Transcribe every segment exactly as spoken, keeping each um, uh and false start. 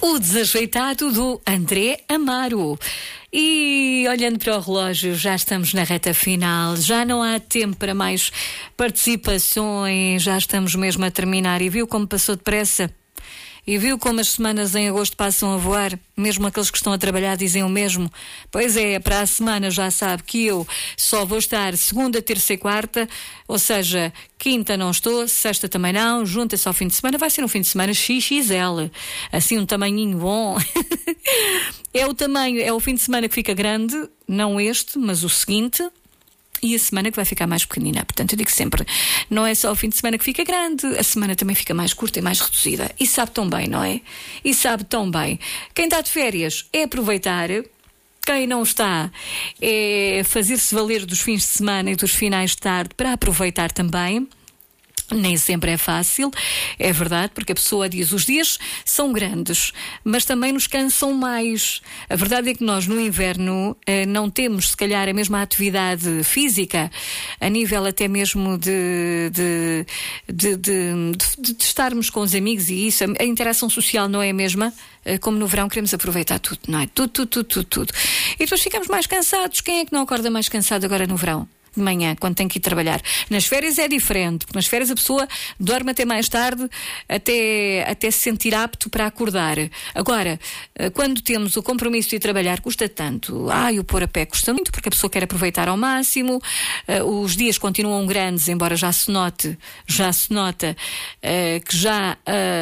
O Desajeitado do André Amaro. E olhando para o relógio, já estamos na reta final, já não há tempo para mais participações, já estamos mesmo a terminar. E viu como passou depressa? E viu como as semanas em agosto passam a voar? Mesmo aqueles que estão a trabalhar dizem o mesmo. Pois é, para a semana já sabe que eu só vou estar segunda, terça e quarta, ou seja, quinta não estou, sexta também não, junta-se ao fim de semana, vai ser um fim de semana X X L, assim um tamanhinho bom. É o tamanho, é o fim de semana que fica grande, não este, mas o seguinte. E a semana que vai ficar mais pequenina. Portanto, eu digo sempre, não é só o fim de semana que fica grande, a semana também fica mais curta e mais reduzida. E sabe tão bem, não é? E sabe tão bem. Quem está de férias é aproveitar. Quem não está é fazer-se valer dos fins de semana e dos finais de tarde para aproveitar também. Nem sempre é fácil, é verdade, porque a pessoa diz os dias são grandes, mas também nos cansam mais. A verdade é que nós no inverno eh, não temos se calhar a mesma atividade física, a nível até mesmo de, de, de, de, de, de estarmos com os amigos e isso, a, a interação social não é a mesma. Como no verão queremos aproveitar tudo, não é? Tudo, tudo, tudo, tudo, tudo. E depois ficamos mais cansados. Quem é que não acorda mais cansado agora no verão? De manhã, quando tem que ir trabalhar. Nas férias é diferente, porque nas férias a pessoa dorme até mais tarde, até, até se sentir apto para acordar. Agora, quando temos o compromisso de ir trabalhar, custa tanto. Ai, o pôr a pé custa muito, porque a pessoa quer aproveitar ao máximo. Os dias continuam grandes, embora já se note, já se nota que já,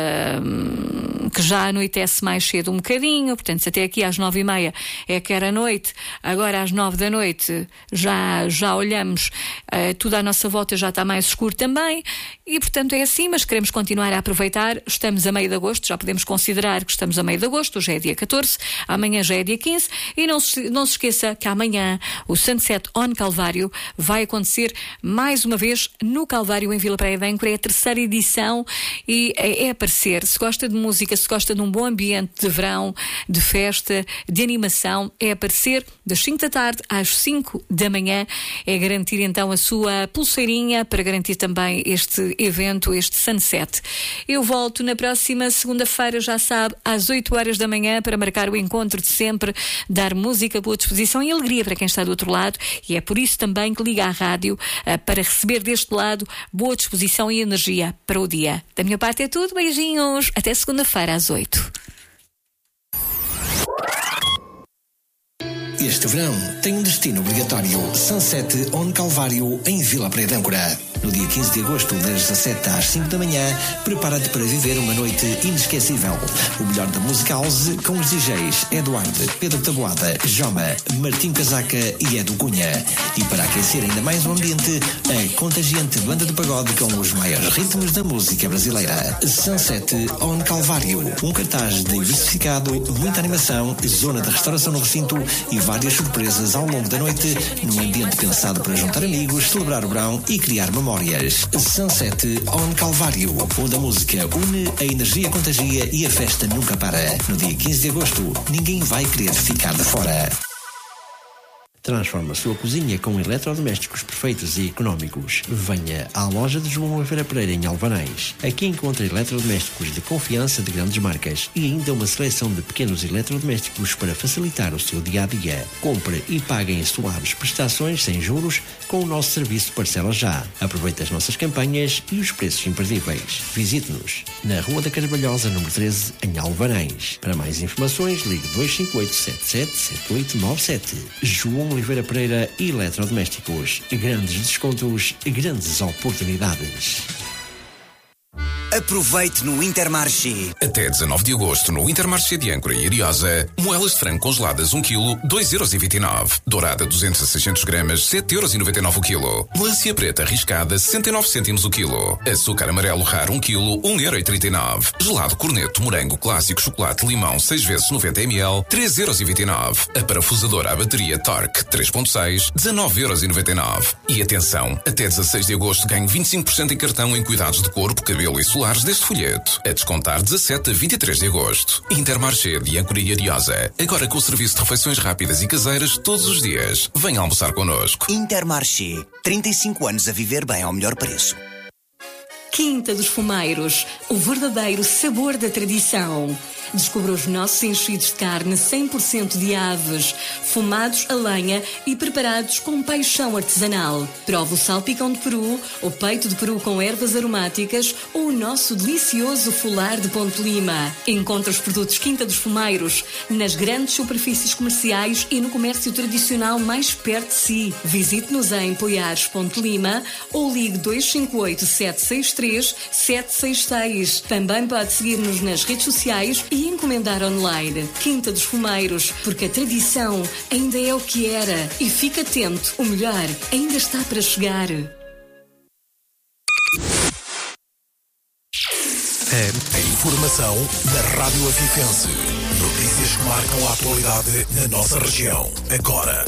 que já anoitece mais cedo um bocadinho. Portanto, se até aqui às nove e meia é que era noite, agora às nove da noite já, já olhamos Uh, tudo à nossa volta já está mais escuro também e portanto é assim, mas queremos continuar a aproveitar. Estamos a meio de agosto, já podemos considerar que estamos a meio de agosto. Hoje é dia catorze, amanhã já é dia quinze e não se, não se esqueça que amanhã o Sunset on Calvário vai acontecer mais uma vez no Calvário em Vila Praia de Âncora. É a terceira edição e é, é aparecer. Se gosta de música, se gosta de um bom ambiente de verão, de festa, de animação, é aparecer das cinco da tarde às cinco da manhã. É garantir então a sua pulseirinha para garantir também este evento, este Sunset. Eu volto na próxima segunda-feira, já sabe, às oito horas da manhã para marcar o encontro de sempre, dar música, boa disposição e alegria para quem está do outro lado, e é por isso também que liga à rádio uh, para receber deste lado boa disposição e energia para o dia. Da minha parte é tudo, beijinhos, até segunda-feira às oito. Este verão tem um destino obrigatório: Sunset on Calvário em Vila Praia de Âncora. No dia quinze de agosto, das dezassete às cinco da manhã, prepara-te para viver uma noite inesquecível. O melhor da música house com os D Js Eduardo, Pedro Taboada, Joma, Martim Casaca e Edu Cunha. E para aquecer ainda mais o ambiente, a contagiante banda de pagode com os maiores ritmos da música brasileira. Sunset on Calvário. Um cartaz diversificado, muita animação, zona de restauração no recinto e várias surpresas ao longo da noite, num ambiente pensado para juntar amigos, celebrar o verão e criar memórias. Sunset on Calvário, onde a música une, a energia contagia e a festa nunca para. No dia quinze de agosto, ninguém vai querer ficar de fora. Transforma a sua cozinha com eletrodomésticos perfeitos e económicos. Venha à loja de João Oliveira Pereira em Alvanães. Aqui encontra eletrodomésticos de confiança de grandes marcas e ainda uma seleção de pequenos eletrodomésticos para facilitar o seu dia-a-dia. Compre e pague em suaves prestações sem juros com o nosso serviço Parcela Já. Aproveite as nossas campanhas e os preços imperdíveis. Visite-nos na Rua da Carvalhosa, número treze, em Alvanães. Para mais informações, ligue dois cinco oito, sete sete sete oito nove sete. João Oliveira Pereira Eletrodomésticos. Grandes descontos, grandes oportunidades. Aproveite no Intermarché. Até dezanove de agosto no Intermarché de Âncora e Ariosa, moelas de frango congeladas um quilo, dois euros e vinte e nove. Dourada duzentos a seiscentos gramas, sete euros e noventa e nove o quilo. Melancia preta riscada, sessenta e nove cêntimos o quilo. Açúcar amarelo raro um quilo, um euro e trinta e nove. Gelado corneto morango clássico chocolate limão seis vezes noventa mililitros, três euros e vinte e nove. A parafusadora à bateria Torque três ponto seis, dezanove euros e noventa e nove. E atenção, até dezasseis de agosto ganhe vinte e cinco por cento em cartão em cuidados de corpo, cabelo e solar deste folheto, a descontar dezassete a vinte e três de agosto. Intermarché de Âncora e Ariosa, agora com o serviço de refeições rápidas e caseiras todos os dias. Venha almoçar connosco. Intermarché, trinta e cinco anos a viver bem ao melhor preço. Quinta dos Fumeiros, o verdadeiro sabor da tradição. Descubra os nossos enchidos de carne cem por cento de aves, fumados a lenha e preparados com paixão artesanal. Prova o salpicão de peru, o peito de peru com ervas aromáticas ou o nosso delicioso folar de Ponte Lima. Encontre os produtos Quinta dos Fumeiros nas grandes superfícies comerciais e no comércio tradicional mais perto de si. Visite-nos em Poiares Ponte Lima ou ligue dois cinco oito, sete seis três, sete seis seis. Também pode seguir-nos nas redes sociais e encomendar online. Quinta dos Fumeiros, porque a tradição ainda é o que era. E fique atento, o melhor ainda está para chegar. A informação na Rádio Avifense. Notícias que marcam a atualidade na nossa região. Agora.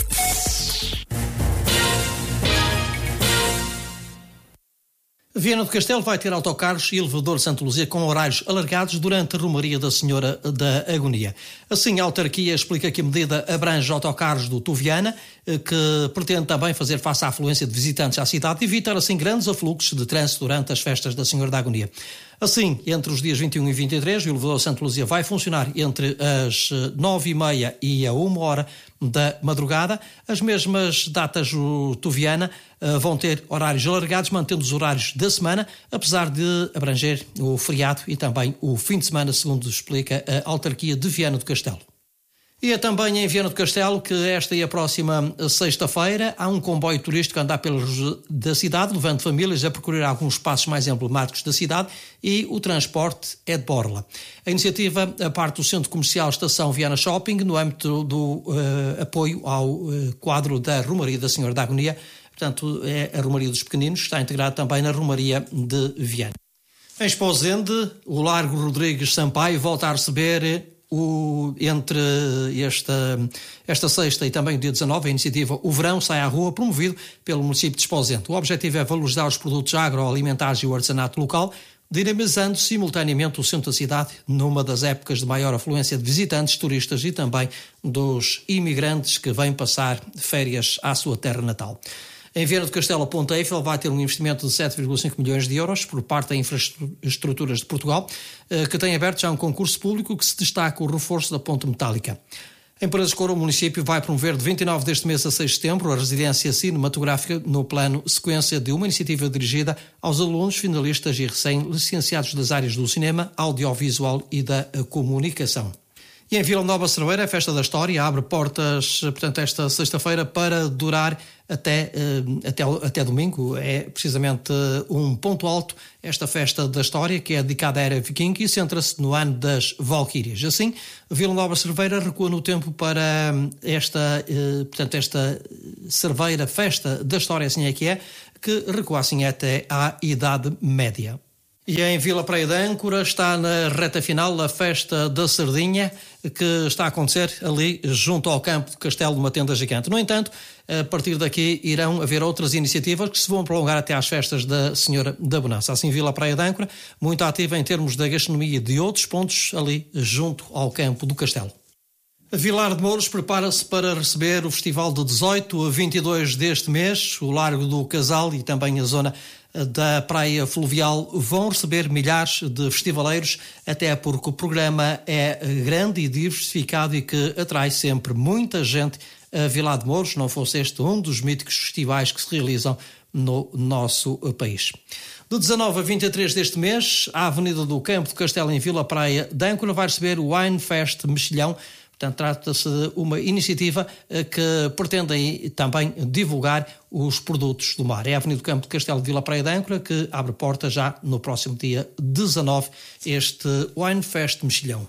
Viana do Castelo vai ter autocarros e elevador Santa Luzia com horários alargados durante a Romaria da Senhora da Agonia. Assim, a autarquia explica que a medida abrange autocarros do Tuviana, que pretende também fazer face à afluência de visitantes à cidade e evitar assim grandes afluxos de trânsito durante as festas da Senhora da Agonia. Assim, entre os dias vinte e um e vinte e três, o elevador Santa Luzia vai funcionar entre as nove e meia e a uma hora da madrugada. As mesmas datas do Tuviana uh, vão ter horários alargados, mantendo os horários da semana, apesar de abranger o feriado e também o fim de semana, segundo explica a autarquia de Viana do Castelo. E é também em Viana do Castelo que esta e a próxima sexta-feira há um comboio turístico a andar pelos da cidade, levando famílias a percorrer alguns espaços mais emblemáticos da cidade, e o transporte é de borla. A iniciativa parte do Centro Comercial Estação Viana Shopping, no âmbito do uh, apoio ao uh, quadro da Romaria da Senhora da Agonia. Portanto, é a Romaria dos Pequeninos, está integrado também na Romaria de Viana. Em Esposende, o Largo Rodrigues Sampaio volta a receber O, entre esta, esta sexta e também o dia dezanove, a iniciativa O Verão Sai à Rua, promovido pelo município de Esposende. O objetivo é valorizar os produtos agroalimentares e o artesanato local, dinamizando simultaneamente o centro da cidade numa das épocas de maior afluência de visitantes, turistas e também dos imigrantes que vêm passar férias à sua terra natal. Em Viana do Castelo, a Ponte Eiffel vai ter um investimento de sete vírgula cinco milhões de euros por parte da Infraestruturas de Portugal, que tem aberto já um concurso público que se destaca o reforço da ponte metálica. Em Paredes de Couro, o município vai promover de vinte e nove deste mês a seis de setembro a residência cinematográfica no plano sequência de uma iniciativa dirigida aos alunos, finalistas e recém-licenciados das áreas do cinema, audiovisual e da comunicação. E em Vila Nova Cerveira, a Festa da História abre portas, portanto, esta sexta-feira para durar até, até, até domingo. É precisamente um ponto alto esta Festa da História, que é dedicada à era viking e centra-se no ano das Valquírias. Assim, Vila Nova Cerveira recua no tempo para esta, portanto, esta cerveira Festa da História, assim é que é, que recua assim até à Idade Média. E em Vila Praia de Âncora está na reta final a Festa da Sardinha, que está a acontecer ali junto ao campo do Castelo de uma Tenda Gigante. No entanto, a partir daqui irão haver outras iniciativas que se vão prolongar até às festas da Senhora da Bonança. Assim, Vila Praia de Âncora, muito ativa em termos da gastronomia de outros pontos ali junto ao campo do Castelo. Vilar de Mouros prepara-se para receber o festival de dezoito a vinte e dois deste mês. O Largo do Casal e também a zona da Praia Fluvial vão receber milhares de festivaleiros, até porque o programa é grande e diversificado e que atrai sempre muita gente a Vilar de Mouros, não fosse este um dos míticos festivais que se realizam no nosso país. De dezanove a vinte e três deste mês, a Avenida do Campo de Castelo em Vila Praia de Âncora vai receber o Wine Fest Mexilhão. Portanto, trata-se de uma iniciativa que pretende também divulgar os produtos do mar. É a Avenida do Campo de Castelo de Vila Praia de Âncora que abre porta já no próximo dia dezanove, este Wine Fest Mexilhão.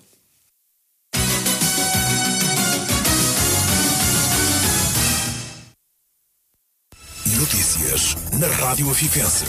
Notícias na Rádio Avifense.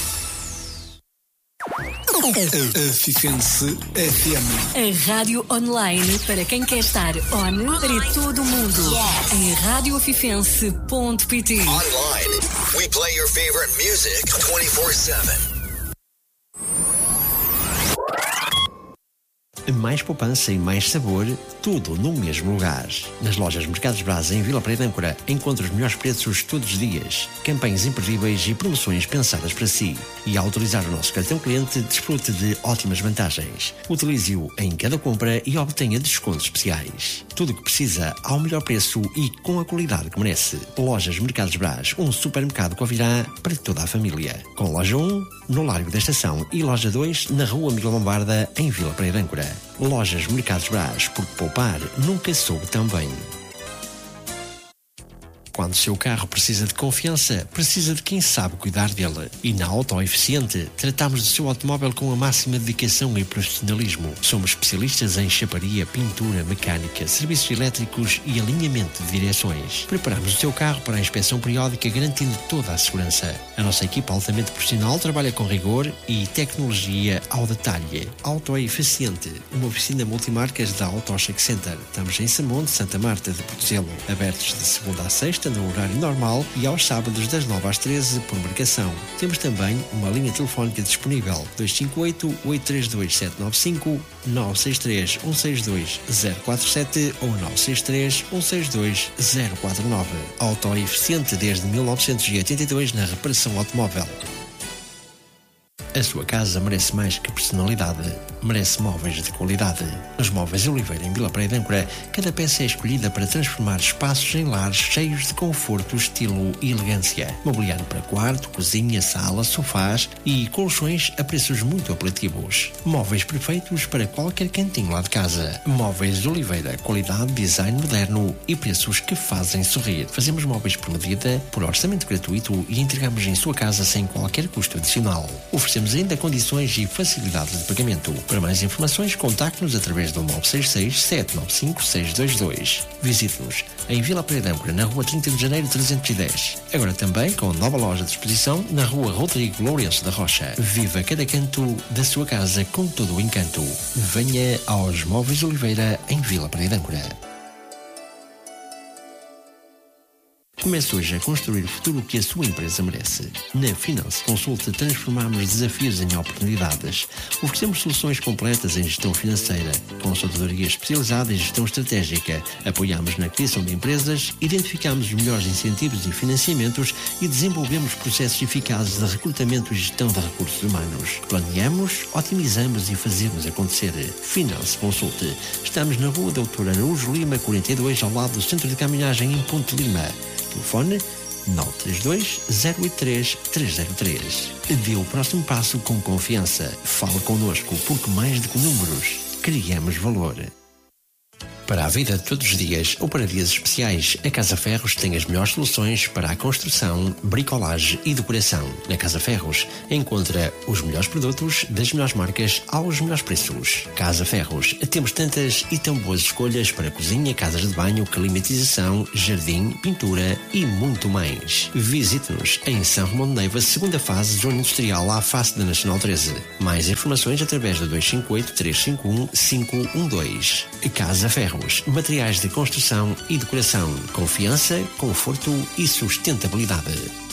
Avifense F M. A rádio online para quem quer estar on para todo o mundo. Yes. Em rádio avifense ponto pt. Online, we play your favorite music twenty-four seven. Mais poupança e mais sabor, tudo no mesmo lugar. Nas lojas Mercados Braz em Vila Pereira de Âncora, encontra os melhores preços todos os dias, campanhas imperdíveis e promoções pensadas para si. E ao utilizar o nosso cartão cliente, desfrute de ótimas vantagens. Utilize-o em cada compra e obtenha descontos especiais. Tudo o que precisa ao melhor preço e com a qualidade que merece. Lojas Mercados Braz, um supermercado Covirá para toda a família. Com loja um, no Largo da Estação, e loja dois, na Rua Miguel Lombarda, em Vila Pereira de Âncora. Lojas Mercados Braz, porque poupar nunca soube tão bem. Quando o seu carro precisa de confiança, precisa de quem sabe cuidar dele. E na Auto Eficiente, tratamos do seu automóvel com a máxima dedicação e profissionalismo. Somos especialistas em chaparia, pintura, mecânica, serviços elétricos e alinhamento de direções. Preparamos o seu carro para a inspeção periódica, garantindo toda a segurança. A nossa equipa altamente profissional trabalha com rigor e tecnologia ao detalhe. Auto Eficiente, uma oficina multimarcas da Auto Check Center. Estamos em Samonte, Santa Marta de Portozelo, abertos de segunda a sexta, no horário normal, e aos sábados das nove às treze por marcação. Temos também uma linha telefónica disponível: dois cinco oito, oito três dois, sete nove cinco, nove seis três, um seis dois, zero quatro sete ou nove seis três, um seis dois, zero quatro nove. Auto Eficiente desde mil novecentos e oitenta e dois na reparação automóvel. A sua casa merece mais que personalidade, merece móveis de qualidade. Nos Móveis Oliveira, em Vila Pereira de Âncora, cada peça é escolhida para transformar espaços em lares cheios de conforto, estilo e elegância. Mobiliário para quarto, cozinha, sala, sofás e colchões a preços muito apelativos. Móveis perfeitos para qualquer cantinho lá de casa. Móveis Oliveira, qualidade, design moderno e preços que fazem sorrir. Fazemos móveis por medida, por orçamento gratuito e entregamos em sua casa sem qualquer custo adicional. Oferecemos ainda condições e facilidades de pagamento. Para mais informações, contacte-nos através do nove seis seis, sete nove cinco, seis dois dois. Visite-nos em Vila Pereira de Âncora, na Rua trinta de Janeiro trezentos e dez. Agora também com nova loja de exposição na Rua Rodrigo Lourenço da Rocha. Viva cada canto da sua casa com todo o encanto. Venha aos Móveis Oliveira em Vila Pereira de Âncora. Comece hoje a construir o futuro que a sua empresa merece. Na Finance Consult transformamos desafios em oportunidades. Oferecemos soluções completas em gestão financeira, consultoria especializada em gestão estratégica. Apoiamos na criação de empresas, identificamos os melhores incentivos e financiamentos e desenvolvemos processos eficazes de recrutamento e gestão de recursos humanos. Planeamos, otimizamos e fazemos acontecer. Finance Consult. Estamos na Rua Doutor Araújo Lima, quarenta e dois, ao lado do Centro de Caminhagem em Ponte Lima. Telefone nove três dois, zero oito três, três zero três. Dê o próximo passo com confiança. Fale connosco, porque mais do que números, criamos valor. Para a vida de todos os dias ou para dias especiais, a Casa Ferros tem as melhores soluções para a construção, bricolagem e decoração. Na Casa Ferros encontra os melhores produtos das melhores marcas aos melhores preços. Casa Ferros, temos tantas e tão boas escolhas para cozinha, casas de banho, climatização, jardim, pintura e muito mais. Visite-nos em São Romão de Neiva, segunda fase, zona industrial, à face da Nacional treze. Mais informações através do dois cinco oito, três cinco um, cinco um dois. Casa Ferros. Materiais de construção e decoração. Confiança, conforto e sustentabilidade.